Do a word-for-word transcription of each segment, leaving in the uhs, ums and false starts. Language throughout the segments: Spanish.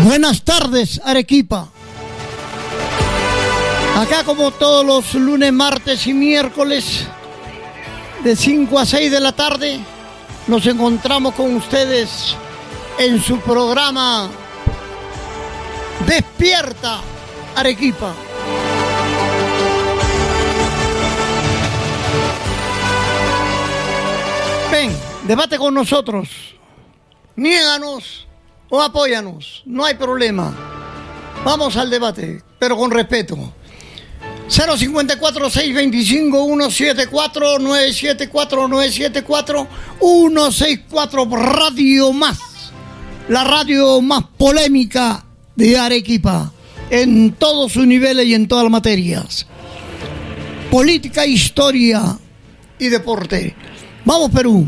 Buenas tardes, Arequipa. Acá como todos los lunes, martes y miércoles, de cinco a seis de la tarde, nos encontramos con ustedes en su programa Despierta, Arequipa. Ven, debate con nosotros. Niéganos o apóyanos, no hay problema. Vamos al debate, pero con respeto. cero cinco cuatro, seis dos cinco, uno siete cuatro, nueve siete cuatro, nueve siete cuatro, uno seis cuatro, Radio Más, la radio más polémica de Arequipa, en todos sus niveles y en todas las materias. Política, historia y deporte. Vamos, Perú.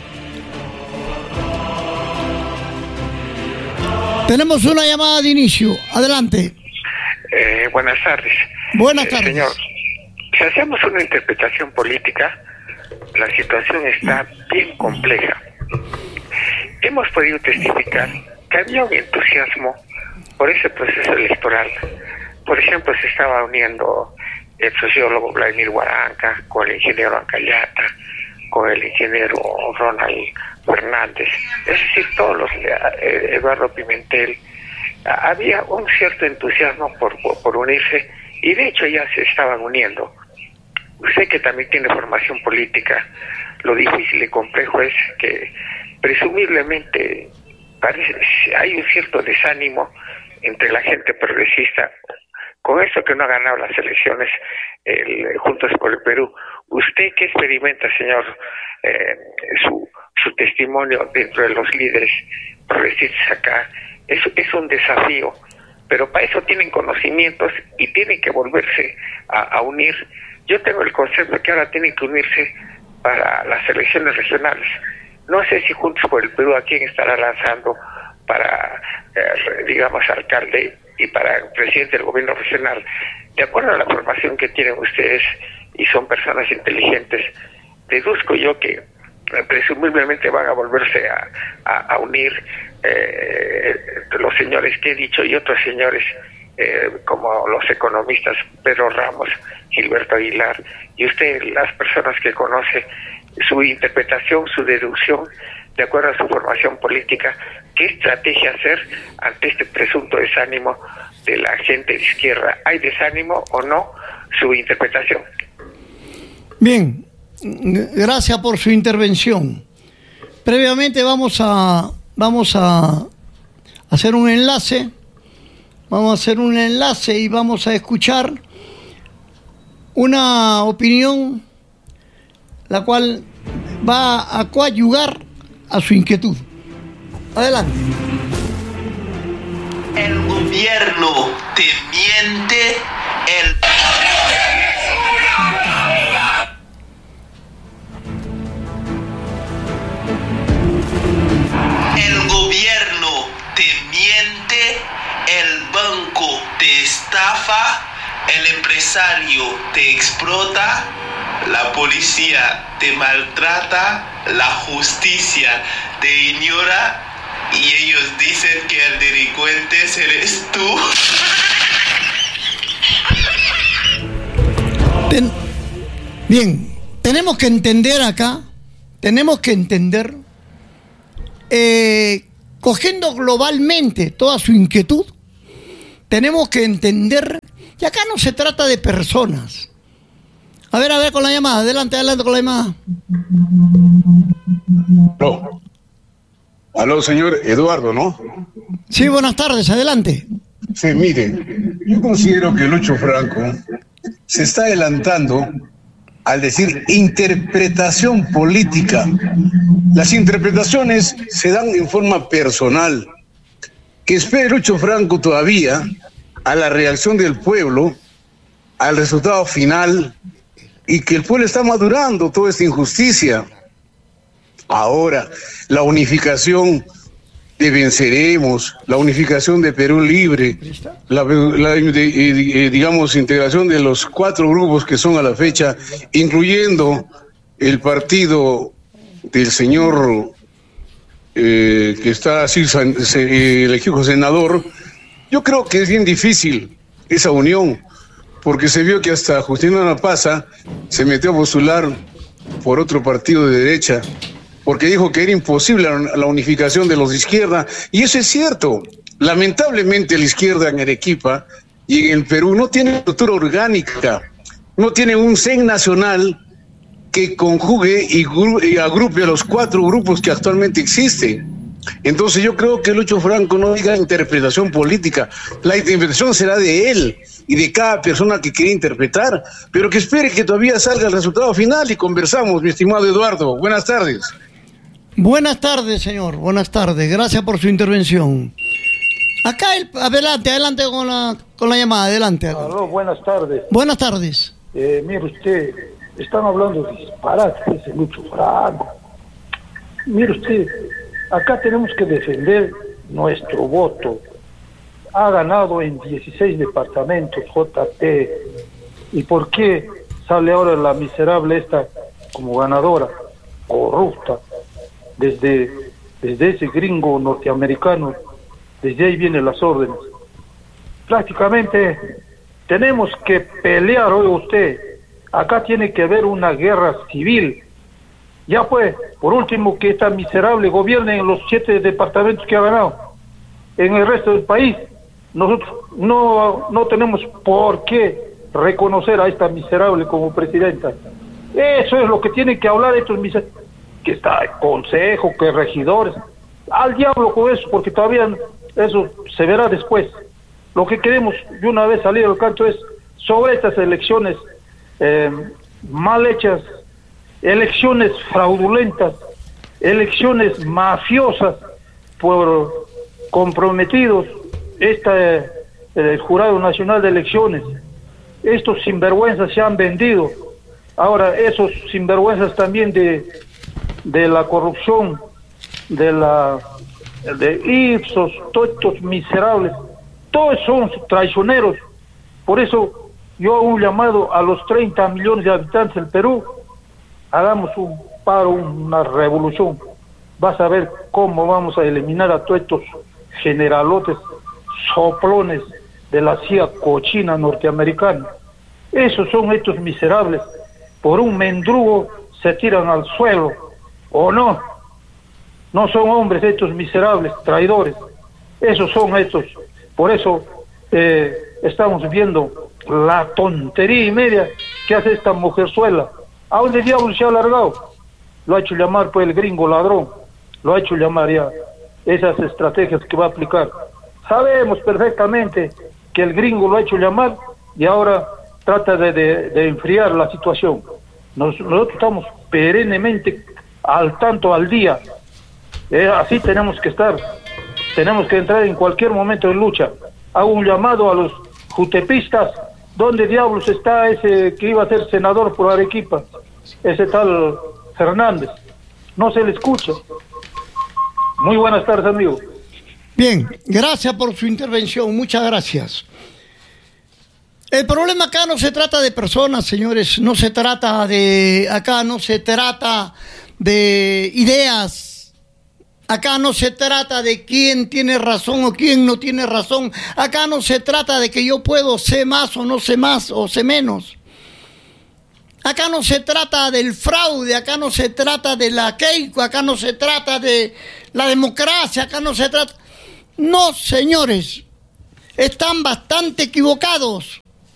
Tenemos una llamada de inicio. Adelante. Eh, buenas tardes. Buenas tardes. Eh, señor, si hacemos una interpretación política, la situación está bien compleja. Hemos podido testificar que había un entusiasmo por ese proceso electoral. Por ejemplo, se estaba uniendo el sociólogo Vladimir Huaranca con el ingeniero Ancayata, con el ingeniero Ronald Fernández, es decir, todos los, eh, Eduardo Pimentel. Había un cierto entusiasmo por, por, por unirse, y de hecho ya se estaban uniendo. Usted, que también tiene formación política, lo difícil y complejo es que presumiblemente parece, hay un cierto desánimo entre la gente progresista con esto que no ha ganado las elecciones el, Juntos por el Perú. ¿Usted qué experimenta, señor, eh, su, su testimonio dentro de los líderes progresistas acá? Es, es un desafío, pero para eso tienen conocimientos y tienen que volverse a, a unir. Yo tengo el concepto que ahora tienen que unirse para las elecciones regionales. No sé si Juntos por el Perú a quién estará lanzando para, eh, digamos, alcalde y para presidente del gobierno regional. De acuerdo a la formación que tienen ustedes, y son personas inteligentes, deduzco yo que eh, presumiblemente van a volverse a, a, a unir eh, los señores que he dicho y otros señores eh, como los economistas Pedro Ramos, Gilberto Aguilar, y usted, las personas que conoce su interpretación, su deducción, de acuerdo a su formación política, ¿qué estrategia hacer ante este presunto desánimo de la gente de izquierda? ¿Hay desánimo o no? Su interpretación. Bien, gracias por su intervención. Previamente vamos a vamos a hacer un enlace, vamos a hacer un enlace y vamos a escuchar una opinión la cual va a coadyuvar a su inquietud. Adelante. El gobierno te miente, el... El gobierno te miente, el banco te estafa, el empresario te explota, la policía te maltrata, la justicia te ignora y ellos dicen que el delincuente eres tú. Ten... Bien, tenemos que entender acá, tenemos que entender, eh, cogiendo globalmente toda su inquietud, tenemos que entender que acá no se trata de personas. A ver, a ver con la llamada, adelante, adelante con la llamada. Aló, aló, señor Eduardo, ¿no? Sí, buenas tardes, adelante. Sí, mire, yo considero que Lucho Franco se está adelantando al decir interpretación política. Las interpretaciones se dan en forma personal. Que espere Lucho Franco todavía a la reacción del pueblo, al resultado final, y que el pueblo está madurando toda esta injusticia. Ahora, la unificación de Venceremos, la unificación de Perú Libre, la, la de, de, digamos, integración de los cuatro grupos que son a la fecha, incluyendo el partido del señor eh, que está así, se, elegido senador, Yo creo que es bien difícil esa unión, porque se vio que hasta Justiniano Napaza se metió a postular por otro partido de derecha, porque dijo que era imposible la unificación de los de izquierda, y eso es cierto. Lamentablemente la izquierda en Arequipa y en el Perú no tiene estructura orgánica, no tiene un C E N nacional que conjugue y, y agrupe a los cuatro grupos que actualmente existen. Entonces yo creo que Lucho Franco no diga interpretación política, la interpretación será de él y de cada persona que quiera interpretar, pero que espere que todavía salga el resultado final y conversamos, mi estimado Eduardo. Buenas tardes. Buenas tardes, señor, buenas tardes, gracias por su intervención. Acá, el, adelante, adelante con la, con la llamada, adelante. Aló, buenas tardes. Buenas tardes. Eh, mire usted, están hablando de disparates, ese Lucho Franco. Mire usted, acá tenemos que defender nuestro voto. Ha ganado en dieciséis departamentos J P. ¿Y por qué sale ahora la miserable esta como ganadora? Corrupta. Desde, desde ese gringo norteamericano, desde ahí vienen las órdenes. Prácticamente tenemos que pelear, oiga usted. Acá tiene que haber una guerra civil. Ya pues, por último, que esta miserable gobierne en los siete departamentos que ha ganado. En el resto del país, nosotros no, no tenemos por qué reconocer a esta miserable como presidenta. Eso es lo que tienen que hablar estos miserables, que está el consejo, que regidores. Al diablo con eso, porque todavía eso se verá después. Lo que queremos de una vez salir al canto es sobre estas elecciones eh, mal hechas, elecciones fraudulentas, elecciones mafiosas por comprometidos, esta, eh, el Jurado Nacional de Elecciones. Estos sinvergüenzas se han vendido. Ahora, esos sinvergüenzas también de, de la corrupción, de la de Ipsos, todos estos miserables, todos son traicioneros. Por eso yo hago un llamado a los treinta millones de habitantes del Perú: hagamos un paro, una revolución. Vas a ver cómo vamos a eliminar a todos estos generalotes, soplones de la C I A cochina norteamericana. Esos son estos miserables. Por un mendrugo se tiran al suelo, ¿o no? No son hombres estos miserables, traidores. Esos son estos. Por eso eh, estamos viendo la tontería y media que hace esta mujerzuela. ¿A dónde diablos se ha alargado? Lo ha hecho llamar pues el gringo ladrón. Lo ha hecho llamar ya. Esas estrategias que va a aplicar. Sabemos perfectamente que el gringo lo ha hecho llamar y ahora trata de, de, de enfriar la situación. Nos, nosotros estamos perennemente al tanto, al día. Eh, así tenemos que estar. Tenemos que entrar en cualquier momento en lucha. Hago un llamado a los jutepistas. ¿Dónde diablos está ese que iba a ser senador por Arequipa? Ese tal Fernández. No se le escucha. Muy buenas tardes, amigo. Bien, gracias por su intervención. Muchas gracias. El problema acá no se trata de personas, señores. No se trata de... Acá no se trata de ideas. Acá no se trata de quién tiene razón o quién no tiene razón. Acá no se trata de que yo puedo sé más o no sé más o sé menos. Acá no se trata del fraude, acá no se trata de la Keiko, acá no se trata de la democracia, acá no se trata... No, señores, están bastante equivocados.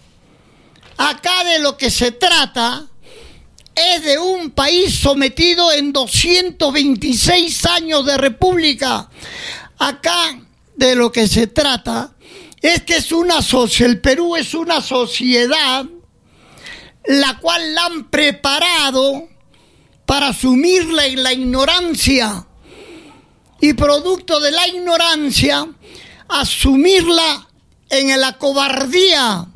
Acá de lo que se trata es de un país sometido en doscientos veintiséis años de república. Acá de lo que se trata es que es una socia, el Perú es una sociedad la cual la han preparado para sumirla en la ignorancia y producto de la ignorancia asumirla en la cobardía.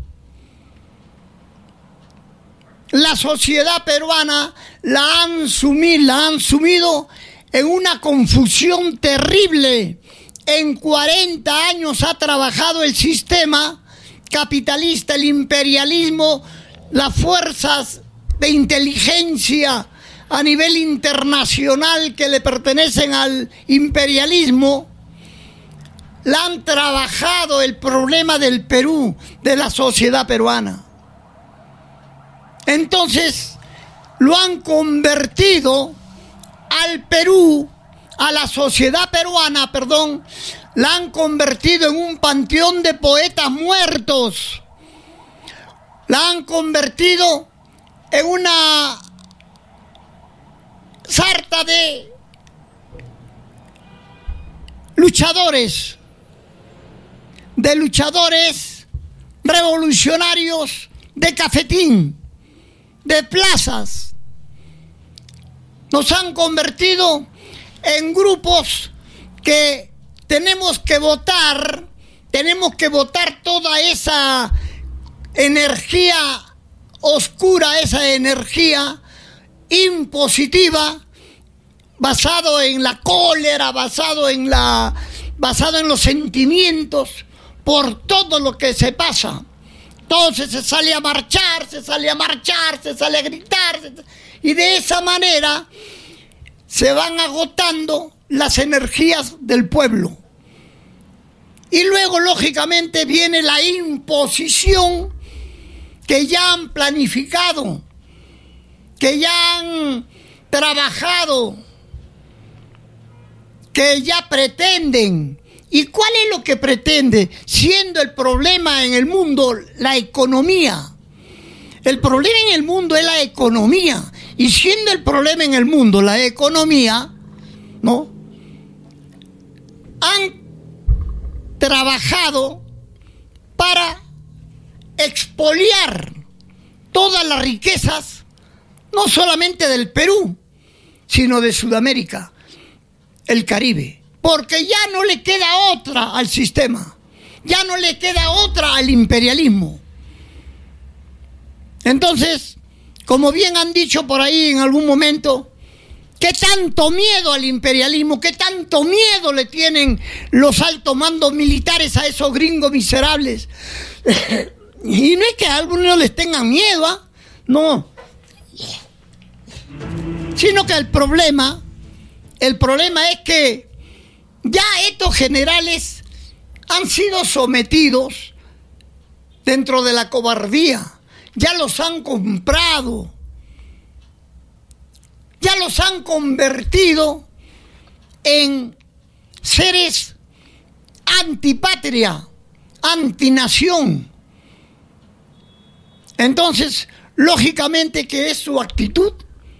La sociedad peruana la han sumido, la han sumido en una confusión terrible. En cuarenta años ha trabajado el sistema capitalista, el imperialismo, las fuerzas de inteligencia a nivel internacional que le pertenecen al imperialismo, la han trabajado el problema del Perú, de la sociedad peruana. Entonces, lo han convertido al Perú, a la sociedad peruana, perdón, la han convertido en un panteón de poetas muertos. La han convertido en una sarta de luchadores, de luchadores revolucionarios de cafetín, de plazas. Nos han convertido en grupos que tenemos que votar, tenemos que votar toda esa energía oscura, esa energía impositiva, basado en la cólera, basado en la, basado en los sentimientos, por todo lo que se pasa. Entonces se sale a marchar, se sale a marchar, se sale a gritar, y de esa manera se van agotando las energías del pueblo. Y luego, lógicamente, viene la imposición que ya han planificado, que ya han trabajado, que ya pretenden. ¿Y cuál es lo que pretende? Siendo el problema en el mundo la economía. El problema en el mundo es la economía. Y siendo el problema en el mundo la economía, ¿no? Han trabajado para expoliar todas las riquezas, no solamente del Perú, sino de Sudamérica, el Caribe, porque ya no le queda otra al sistema, ya no le queda otra al imperialismo. Entonces, como bien han dicho por ahí en algún momento, ¿qué tanto miedo al imperialismo, qué tanto miedo le tienen los altos mandos militares a esos gringos miserables? Y no es que a algunos les tengan miedo, ¿eh? No. Sino que el problema, el problema es que ya estos generales han sido sometidos dentro de la cobardía. Ya los han comprado, ya los han convertido en seres antipatria, antinación. Entonces, lógicamente que es su actitud,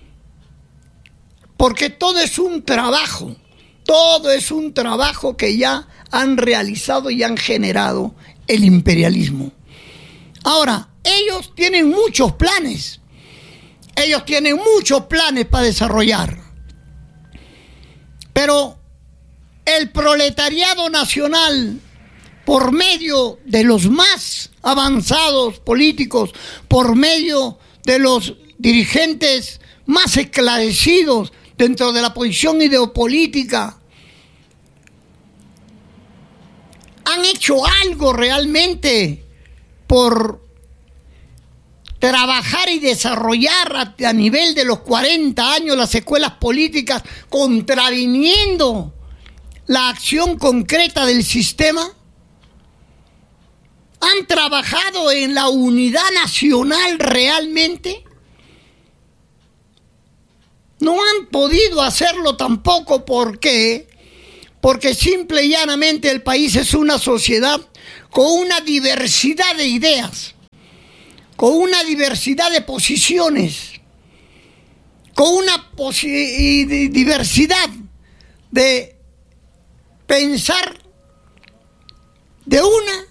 porque todo es un trabajo, todo es un trabajo que ya han realizado y han generado el imperialismo. Ahora, ellos tienen muchos planes, ellos tienen muchos planes para desarrollar, pero el proletariado nacional, por medio de los más avanzados políticos, por medio de los dirigentes más esclarecidos dentro de la posición ideopolítica, han hecho algo realmente por trabajar y desarrollar a, a nivel de los cuarenta años las escuelas políticas, contraviniendo la acción concreta del sistema. ¿Han trabajado en la unidad nacional realmente? No han podido hacerlo tampoco. ¿Por qué? Porque simple y llanamente el país es una sociedad con una diversidad de ideas, con una diversidad de posiciones, con una posi- diversidad de pensar de una